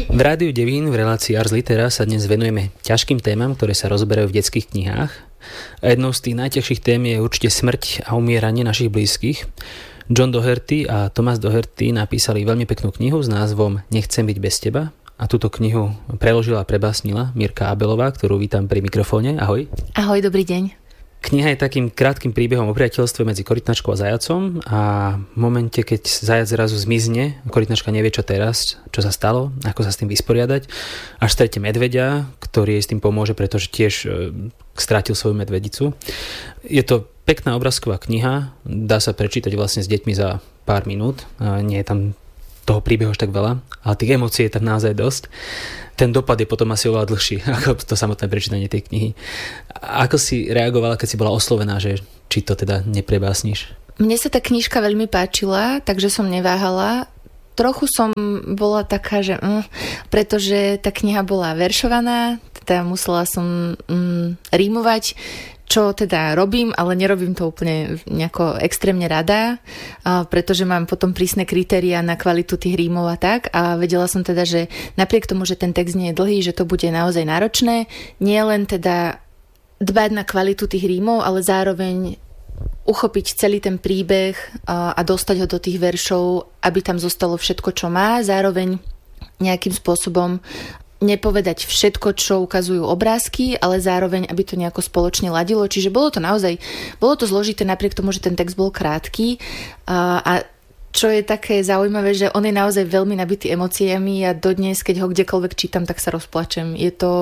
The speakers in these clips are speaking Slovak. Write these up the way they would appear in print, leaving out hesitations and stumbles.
V Rádiu Devín v relácii Ars Litera sa dnes venujeme ťažkým témam, ktoré sa rozberajú v detských knihách. A jednou z tých najťažších tém je určite smrť a umieranie našich blízkych. John Doherty a Thomas Doherty napísali veľmi peknú knihu s názvom Nechcem byť bez teba. A túto knihu preložila a prebásnila Mirka Abelová, ktorú vítam pri mikrofóne. Ahoj. Ahoj, dobrý deň. Kniha je takým krátkym príbehom o priateľstve medzi korytnačkou a zajacom a v momente, keď zajac zrazu zmizne, korytnačka nevie, čo teraz, čo sa stalo, ako sa s tým vysporiadať, až stretne medveďa, ktorý jej s tým pomôže, pretože tiež strátil svoju medvedicu. Je to pekná obrázková kniha, dá sa prečítať vlastne s deťmi za pár minút, nie je tam toho príbehu až tak veľa, ale tých emócií je tam naozaj dosť. Ten dopad je potom asi oveľa dlhší ako to samotné prečítanie tej knihy. Ako si reagovala, keď si bola oslovená, že či to teda neprebásniš? Mne sa tá knižka veľmi páčila, takže som neváhala. Trochu som bola taká, že pretože tá kniha bola veršovaná, teda musela som rímovať, čo teda robím, ale nerobím to úplne nejako extrémne rada, pretože mám potom prísne kritériá na kvalitu tých rímov a tak. A vedela som teda, že napriek tomu, že ten text nie je dlhý, že to bude naozaj náročné, nie len teda dbať na kvalitu tých rímov, ale zároveň uchopiť celý ten príbeh a dostať ho do tých veršov, aby tam zostalo všetko, čo má. Zároveň nejakým spôsobom nepovedať všetko, čo ukazujú obrázky, ale zároveň, aby to nejako spoločne ladilo. Čiže bolo to zložité napriek tomu, že ten text bol krátky. A čo je také zaujímavé, že on je naozaj veľmi nabitý emóciami a dodnes, keď ho kdekoľvek čítam, tak sa rozplačem.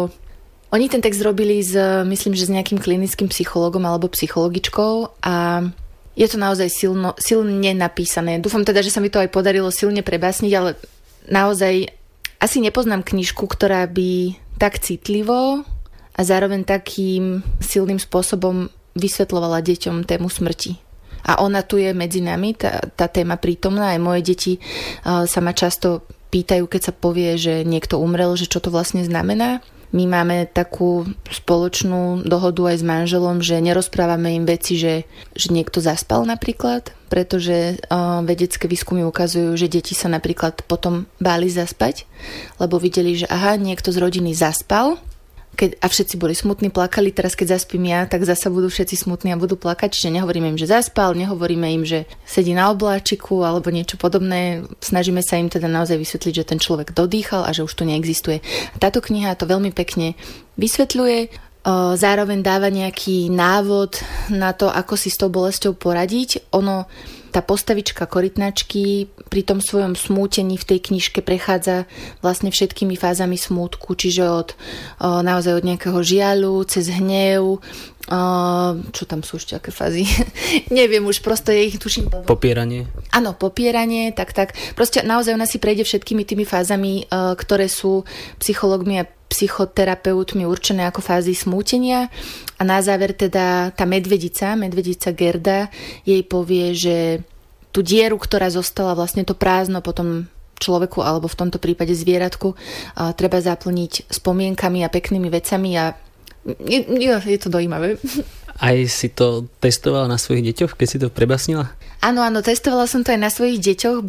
Oni ten text robili myslím, že s nejakým klinickým psychologom alebo psychologičkou a je to naozaj silne napísané. Dúfam teda, že sa mi to aj podarilo silne prebásniť, ale naozaj asi nepoznám knižku, ktorá by tak citlivo a zároveň takým silným spôsobom vysvetľovala deťom tému smrti. A ona tu je medzi nami, tá téma prítomná. Aj moje deti sa ma často pýtajú, keď sa povie, že niekto umrel, že čo to vlastne znamená. My máme takú spoločnú dohodu aj s manželom, že nerozprávame im veci, že niekto zaspal napríklad, pretože vedecké výskumy ukazujú, že deti sa napríklad potom báli zaspať, lebo videli, že niekto z rodiny zaspal a všetci boli smutní, plakali. Teraz keď zaspím ja, tak zasa budú všetci smutní a budú plakať. Čiže nehovoríme im, že zaspal, nehovoríme im, že sedí na obláčiku alebo niečo podobné. Snažíme sa im teda naozaj vysvetliť, že ten človek dodýchal a že už to neexistuje. A táto kniha to veľmi pekne vysvetľuje. Zároveň dáva nejaký návod na to, ako si s tou bolesťou poradiť. Tá postavička korytnačky pri tom svojom smútení v tej knižke prechádza vlastne všetkými fázami smútku, čiže naozaj od nejakého žiaľu, cez hnev, čo tam sú ešte aké fázy? Neviem už, prosto je ich tuším. Popieranie? Áno, popieranie, tak. Proste naozaj ona si prejde všetkými tými fázami, ktoré sú psychológmi a psychoterapeutmi určené ako fázy smútenia a na záver teda tá medvedica Gerda jej povie, že tú dieru, ktorá zostala, vlastne to prázdno potom človeku alebo v tomto prípade zvieratku treba zaplniť spomienkami a peknými vecami a je to dojímavé. Aj si to testovala na svojich deťoch, keď si to prebásnila? Áno, testovala som to aj na svojich deťoch.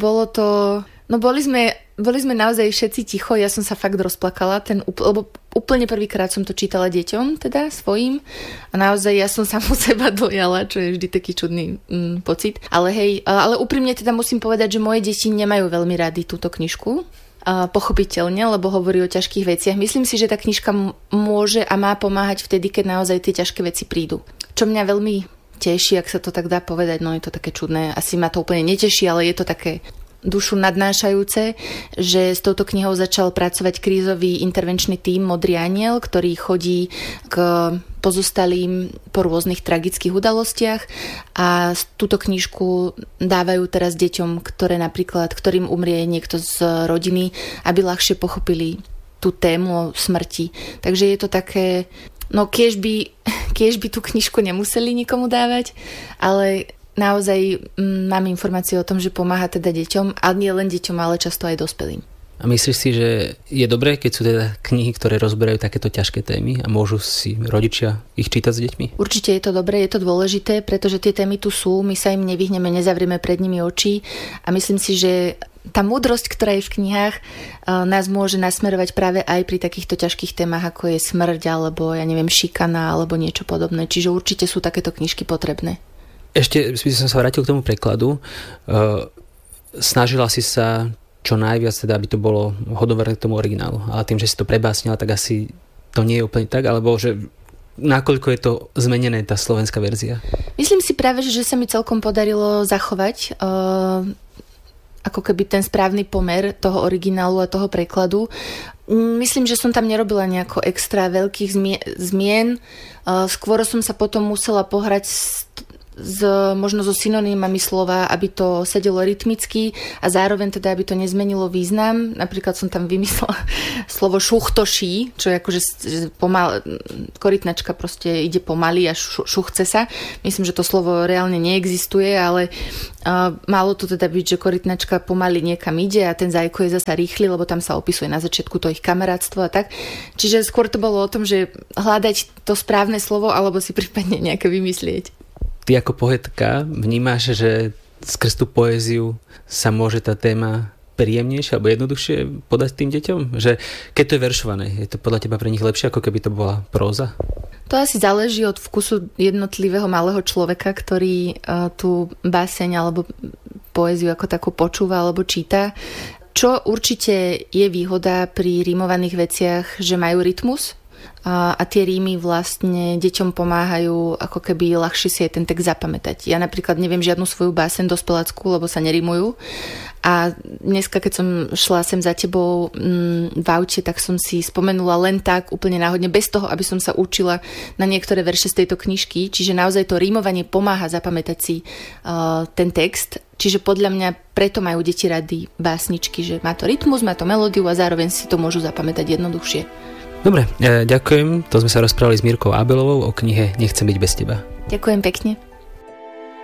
Boli sme naozaj všetci ticho, ja som sa fakt rozplakala, lebo úplne prvýkrát som to čítala deťom, teda svojim a naozaj ja som samu seba dojala, čo je vždy taký čudný pocit. Ale úprimne teda musím povedať, že moje deti nemajú veľmi rady túto knižku. Pochopiteľne, lebo hovorí o ťažkých veciach. Myslím si, že tá knižka môže a má pomáhať vtedy, keď naozaj tie ťažké veci prídu. Čo mňa veľmi teší, ak sa to tak dá povedať, no je to také čudné. Asi ma to úplne neteší, ale je to také dušu nadnášajúce, že s touto knihou začal pracovať krízový intervenčný tím Modrý aniel, ktorý chodí k pozostalým po rôznych tragických udalostiach a túto knižku dávajú teraz deťom, ktorým umrie niekto z rodiny, aby ľahšie pochopili tú tému o smrti. Takže je to také, kiež by tú knižku nemuseli nikomu dávať, ale naozaj mám informácie o tom, že pomáha teda deťom, ale nie len deťom, ale často aj dospelým. A myslíš si, že je dobré, keď sú teda knihy, ktoré rozberajú takéto ťažké témy a môžu si rodičia ich čítať s deťmi? Určite je to dobré, je to dôležité, pretože tie témy tu sú, my sa im nevyhneme, nezavrieme pred nimi oči a myslím si, že tá múdrosť, ktorá je v knihách, nás môže nasmerovať práve aj pri takýchto ťažkých témach, ako je smrť, alebo ja neviem, šikana, alebo niečo podobné. Čiže určite sú takéto knižky potrebné. Ešte by som sa vrátil k tomu prekladu. Snažila si sa čo najviac, teda, aby to bolo hodnoverné k tomu originálu. Ale tým, že si to prebásnila, tak asi to nie je úplne tak, alebo že nakoľko je to zmenené, tá slovenská verzia? Myslím si práve, že sa mi celkom podarilo zachovať ako keby ten správny pomer toho originálu a toho prekladu. Myslím, že som tam nerobila nejako extra veľkých zmien. Skôr som sa potom musela pohrať možno so synonymami slova, aby to sedelo rytmicky a zároveň teda, aby to nezmenilo význam. Napríklad som tam vymyslela slovo šuchtoší, čo je akože korytnačka proste ide pomaly a šuchce sa. Myslím, že to slovo reálne neexistuje, ale malo to teda byť, že korytnačka pomaly niekam ide a ten Zajko je zasa rýchly, lebo tam sa opisuje na začiatku to ich kamarátstvo a tak. Čiže skôr to bolo o tom, že hľadať to správne slovo alebo si prípadne nejaké vymyslieť. Ty ako poetka vnímaš, že skrz tú poéziu sa môže tá téma príjemnejšie alebo jednoduchšie podať tým deťom? Že keď to je veršované, je to podľa teba pre nich lepšie, ako keby to bola próza? To asi záleží od vkusu jednotlivého malého človeka, ktorý tú báseň alebo poéziu ako takú počúva alebo číta. Čo určite je výhoda pri rímovaných veciach, že majú rytmus, a tie rímy vlastne deťom pomáhajú ako keby ľahšie si ten text zapamätať. Ja napríklad neviem žiadnu svoju báseň dospeláckú, lebo sa nerímujú. A dneska, keď som šla sem za tebou v aute, tak som si spomenula len tak, úplne náhodne, bez toho, aby som sa učila na niektoré verše z tejto knižky. Čiže naozaj to rímovanie pomáha zapamätať si ten text. Čiže podľa mňa preto majú deti rady básničky, že má to rytmus, má to melódiu a zároveň si to môžu zapamätať jednoduchšie. Dobre, ďakujem. To sme sa rozprávali s Mirkou Abelovou o knihe Nechcem byť bez teba. Ďakujem pekne.